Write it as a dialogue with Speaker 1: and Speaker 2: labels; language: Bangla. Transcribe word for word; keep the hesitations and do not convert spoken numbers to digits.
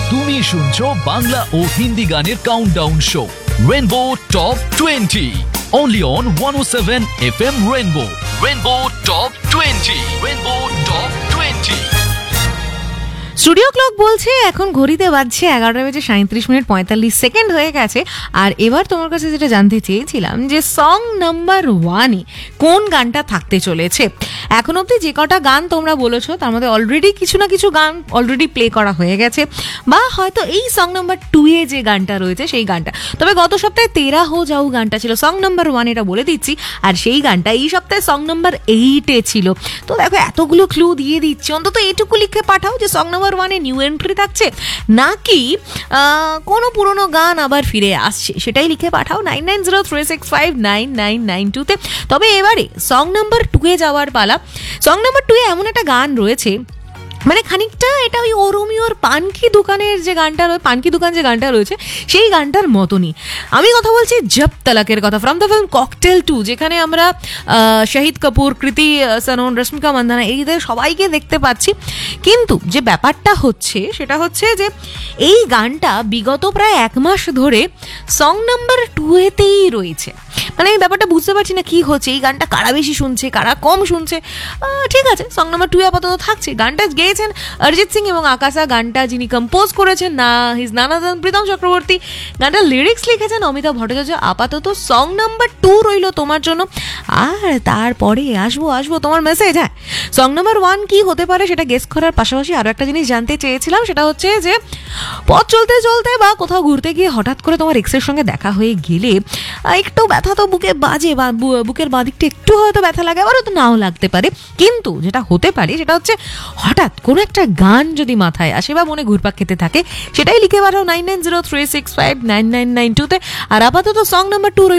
Speaker 1: তুমি শুনছো বাংলা ও হিন্দি গানের countdown show rainbow top twenty only on one oh seven F M Rainbow. Rainbow Top twenty. Rainbow Top twenty.
Speaker 2: Studio clock বলছে এখন ঘড়িতে বাজছে এগারোটা বেজে সাঁত্রিশ মিনিট পঁয়তাল্লিশ সেকেন্ড হয়ে গেছে। আর এবার তোমার কাছে যেটা জানতে চেয়েছিলাম যে সং নাম্বার ওয়ানে কোন গানটা থাকতে চলেছে। এখন অবধি যে কটা গান তোমরা বলেছো তার মধ্যে অলরেডি কিছু না কিছু গান অলরেডি প্লে করা হয়ে গেছে, বা হয়তো এই সং নাম্বার টু এ যে গানটা রয়েছে সেই গানটা। তবে গত সপ্তাহে তেরা হো যাও গানটা ছিল সং নাম্বার ওয়ান, এটা বলে দিচ্ছি। আর সেই গানটা এই সপ্তাহে সং নাম্বার এইটে ছিল। তো দেখো এতগুলো ক্লু দিয়ে দিচ্ছি, অন্তত এইটুকু লিখে পাঠাও যে সং নাম্বার ওয়ানে নিউ এন্ট্রি থাকছে নাকি কোনো পুরোনো গান আবার ফিরে আসছে, সেটাই লিখে পাঠাও nine nine zero three six five nine nine nine টুতে। তবে এবারে সং নাম্বার টু এ যাওয়ার পালা। সং নাম্বার টু এ এমন একটা গান রয়েছে, মানে খানিকটা এটা ওই ওরমিওর পানকি দোকানের যে গানটা রয়েছে, পানকি দোকান যে গানটা রয়েছে সেই গানটার মতনই। আমি কথা বলছি জব তলাকের কথা, from the film cocktail two, যেখানে আমরা শাহিদ কাপুর, কৃতি সানন, রশ্মিকা মান্দানা এইদের সবাইকে দেখতে পাচ্ছি। কিন্তু যে ব্যাপারটা হচ্ছে সেটা হচ্ছে যে এই গানটা বিগত প্রায় এক মাস ধরে সং নাম্বার টু এতেই রয়েছে। মানে এই ব্যাপারটা বুঝতে পারছি না কি হচ্ছে, এই গানটা কারা বেশি শুনছে কারা কম শুনছে। ঠিক আছে, সং নাম্বার টু আপাতত থাকছে। গানটা গেয়েছেন অরিজিৎ সিং এবং আকাশা, গানটা যিনি কম্পোজ করেছেন না হিজ নানাদান প্রীতম চক্রবর্তী, গানটা লিরিক্স লিখেছেন অমিতাভ ভট্টাচার্য। আপাতত সং নাম্বার টু রইল তোমার জন্য। আর তারপরে আসবো আসবো তোমার মেসেজ। হ্যাঁ, সং নাম্বার ওয়ান কি হতে পারে সেটা গেস করার পাশাপাশি আরও একটা জিনিস জানতে চেয়েছিলাম, সেটা হচ্ছে যে পথ চলতে চলতে বা কোথাও ঘুরতে গিয়ে হঠাৎ করে তোমার এক্সের সঙ্গে দেখা হয়ে গেলে একটু ব্যথা তো বুকে বাজে, বা বুকের বাঁ দিকটা একটু হয়তো ব্যথা লাগে, আবার হয়তো নাও লাগতে পারে। কিন্তু যেটা হতে পারে সেটা হচ্ছে হঠাৎ কোনো একটা গান যদি মাথায় আসে বা মনে ঘুরপাক খেতে থাকে, সেটাই লিখে পাঠাও nine nine zero three six five nine nine nine টুতে। আর আপাতত সং নাম্বার টু